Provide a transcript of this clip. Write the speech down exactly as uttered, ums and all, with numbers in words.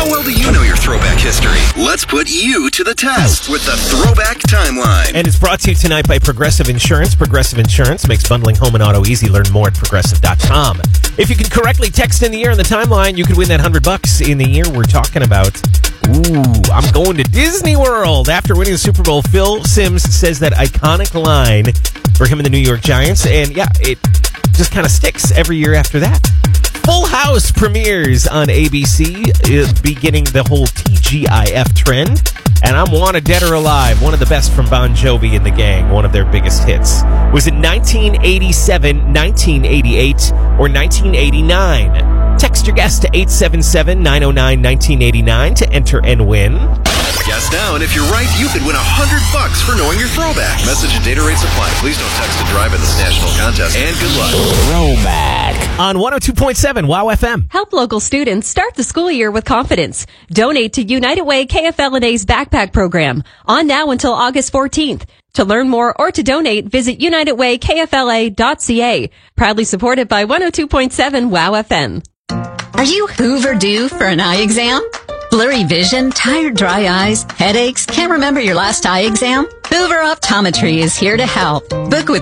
How well do you know your throwback history? Let's put you to the test with the Throwback Timeline. And it's brought to you tonight by Progressive Insurance. Progressive Insurance makes bundling home and auto easy. Learn more at progressive dot com. If you can correctly text in the year on the timeline, you could win that one hundred bucks in the year we're talking about. Ooh, I'm going to Disney World. After winning the Super Bowl, Phil Simms says that iconic line for him and the New York Giants. And yeah, it just kind of sticks every year after that. Full House premieres on A B C, uh, beginning the whole T G I F trend. And I'm Wanted Dead or Alive, one of the best from Bon Jovi and the Gang, one of their biggest hits. Was it nineteen eighty-seven, nineteen eighty-eight, or nineteen eighty-nine? Text your guess to eight seven seven, nine oh nine, nineteen eighty-nine to enter and win. Guess now, and if you're right, you could win one hundred bucks for knowing your throwback. Message and data rates apply. Please don't text to drive in this national contest, and good luck. Throwback. On one oh two point seven WOW F M. Help local students start the school year with confidence. Donate to United Way K F L N A's backpack program. On now until August fourteenth. To learn more or to donate, visit united way k f l a dot c a. Proudly supported by one oh two point seven WOW F M. Are you Hoover due for an eye exam? Blurry vision, tired dry eyes, headaches, can't remember your last eye exam? Hoover Optometry is here to help. Book with